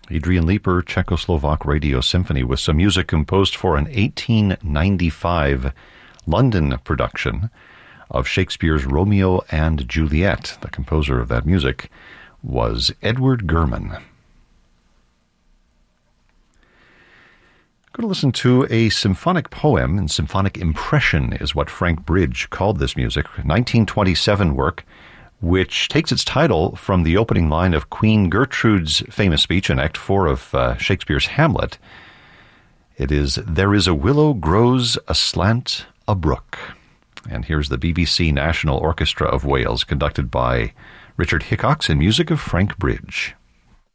Adrian Leeper, Czechoslovak Radio Symphony, with some music composed for an 1895 London production of Shakespeare's Romeo and Juliet. The composer of that music was Edward Gurman. Going to listen to a symphonic poem, and symphonic impression is what Frank Bridge called this music, 1927 work, which takes its title from the opening line of Queen Gertrude's famous speech in Act 4 of Shakespeare's Hamlet. It is, "There is a willow grows aslant a brook." And here's the BBC National Orchestra of Wales, conducted by Richard Hickox, and music of Frank Bridge.